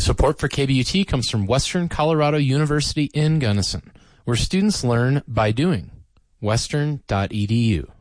Support for KBUT comes from Western Colorado University in Gunnison, where students learn by doing. Western.edu.